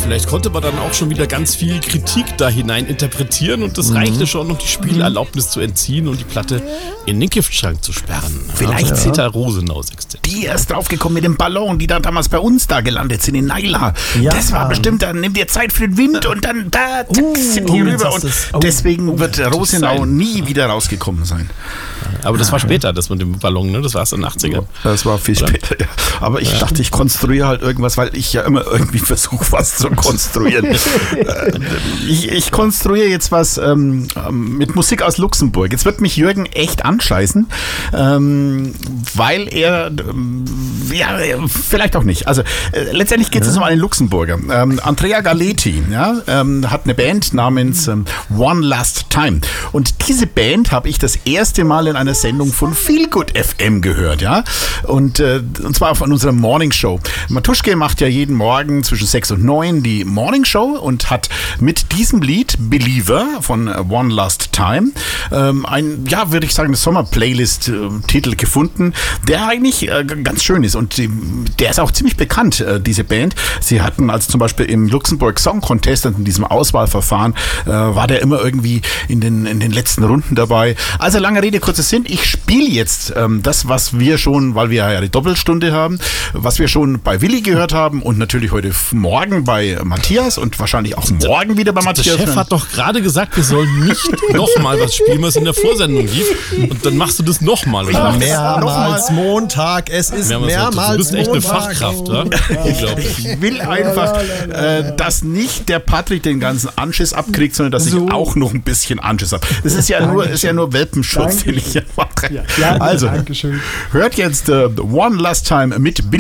vielleicht konnte man dann auch schon wieder ganz viel Kritik da hinein interpretieren und das reichte schon, um die Spielerlaubnis zu entziehen und die Platte in den Giftschrank zu sperren. Vielleicht Peter Rosenau, Sextett. Die erst draufgekommen mit dem Ballon, die da damals bei uns da gelandet sind in Naila. Ja. Das war bestimmt, dann nimm dir Zeit für den Wind und dann da zack, sind die rüber. Und deswegen wird Rosenau nie wieder rausgekommen sein. Aber das war später, das mit dem Ballon, ne? Das war erst in den 80ern. Das war viel später, ja. Aber ich dachte, ich konstruiere halt irgendwas, weil ich ja immer irgendwie versuche, was zu konstruieren. Ich konstruiere jetzt was mit Musik aus Luxemburg. Jetzt wird mich Jürgen echt anscheißen, weil er, ja, vielleicht auch nicht. Also letztendlich geht es um einen Luxemburger. Andrea Galetti, ja, hat eine Band namens One Last Time. Und diese Band habe ich das erste Mal in einer Sendung von Feelgood FM gehört, ja. Und zwar von unserer Morning Show. Matuschke macht ja jeden Morgen zwischen 6 und 9 die Morning Show und hat mit diesem Lied Believer von One Last Time ein, ja, würde ich sagen, eine Sommer-Playlist-Titel gefunden, der eigentlich ganz schön ist. Und der ist auch ziemlich bekannt, diese Band. Sie hatten also zum Beispiel im Luxemburg Song Contest und in diesem Auswahlverfahren war der immer irgendwie in den letzten Runden dabei. Also lange Rede, kurzer Sinn. Ich spiele jetzt das, was wir schon, weil wir ja die Doppelstunde haben, was wir schon bei Willi gehört haben und natürlich heute Morgen bei Matthias und wahrscheinlich auch morgen wieder bei Matthias. Der Chef hat doch gerade gesagt, wir sollen nicht nochmal was spielen, was in der Vorsendung lief. Und dann machst du das nochmal. Mehrmals Montag, es ist mehrmals Montag. Du bist echt eine Fachkraft, oder? Unglaublich. Ich will einfach, dass nicht der Patrick den ganzen Anschiss abkriegt, sondern dass ich auch noch ein bisschen Anschiss habe. Das ist ja nur Welpenschutz, den ich hier mache. Ja, also, Dankeschön. hört jetzt One Last Time mit Billy.